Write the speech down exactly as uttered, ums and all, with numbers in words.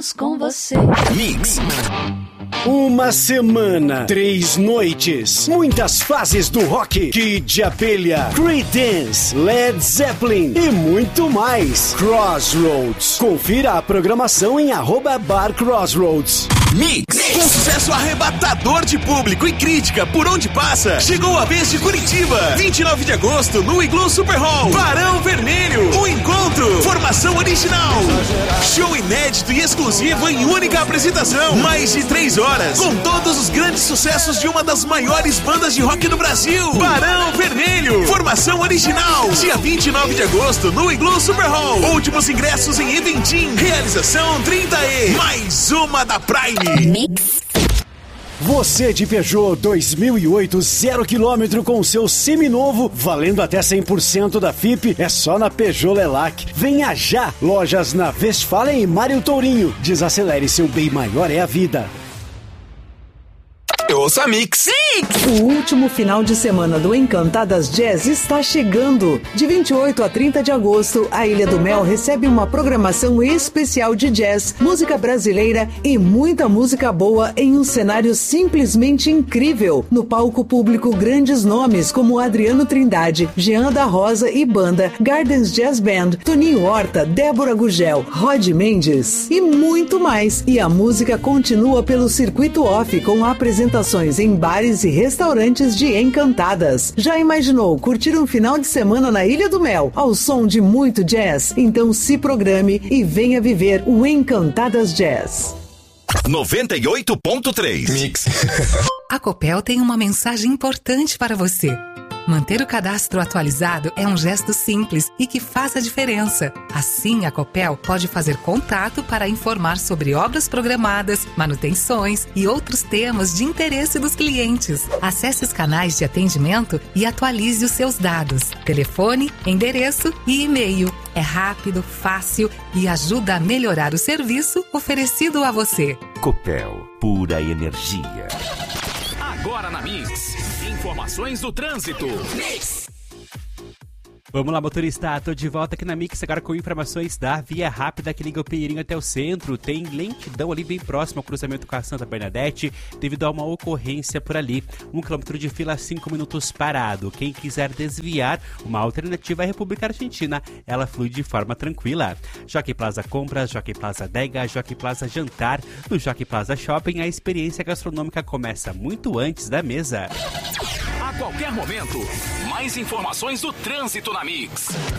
Com você. Mix. Uma semana, três noites, muitas fases do rock, Kid de Abelha, Creedence, Led Zeppelin e muito mais. Crossroads. Confira a programação em arroba Bar Crossroads. Mix. Com sucesso arrebatador de público e crítica por onde passa, chegou a vez de Curitiba. vinte e nove de agosto no Igloo Super Hall. Barão Vermelho. O encontro. Formação original. Show inédito e exclusivo em única apresentação. Mais de três horas. Com todos os grandes sucessos de uma das maiores bandas de rock do Brasil. Barão Vermelho. Formação original. Dia vinte e nove de agosto no Igloo Super Hall. Últimos ingressos em Eventim. Realização trinta E. Mais uma da Prime. Mix. Você de Peugeot dois mil e oito, zero quilômetro com seu seminovo, valendo até cem por cento da F I P, é só na Peugeot Lelac. Venha já! Lojas na Westfalen e Mário Tourinho. Desacelere, seu bem maior é a vida. Ouça Mix. O último final de semana do Encantadas Jazz está chegando. De vinte e oito a trinta de agosto, a Ilha do Mel recebe uma programação especial de jazz, música brasileira e muita música boa em um cenário simplesmente incrível. No palco público, grandes nomes como Adriano Trindade, Jean da Rosa e Banda, Gardens Jazz Band, Toninho Horta, Débora Gugel, Rod Mendes e muito mais. E a música continua pelo circuito off com apresentações em bares e restaurantes de Encantadas. Já imaginou curtir um final de semana na Ilha do Mel ao som de muito jazz? Então se programe e venha viver o Encantadas Jazz. noventa e oito ponto três Mix. A Copel tem uma mensagem importante para você. Manter o cadastro atualizado é um gesto simples e que faz a diferença. Assim, a Copel pode fazer contato para informar sobre obras programadas, manutenções e outros temas de interesse dos clientes. Acesse os canais de atendimento e atualize os seus dados. Telefone, endereço e e-mail. É rápido, fácil e ajuda a melhorar o serviço oferecido a você. Copel, pura energia. Agora na Mix, informações do trânsito. Mix. Vamos lá, motorista, tô de volta aqui na Mix agora com informações da Via Rápida que liga o Pinheirinho até o centro. Tem lentidão ali bem próximo ao cruzamento com a Santa Bernadette devido a uma ocorrência por ali. Um quilômetro de fila, cinco minutos parado. Quem quiser desviar, uma alternativa é a República Argentina. Ela flui de forma tranquila. Jockey Plaza Compras, Jockey Plaza Dega, Jockey Plaza Jantar. No Jockey Plaza Shopping, a experiência gastronômica começa muito antes da mesa. A qualquer momento, mais informações do trânsito na Mix.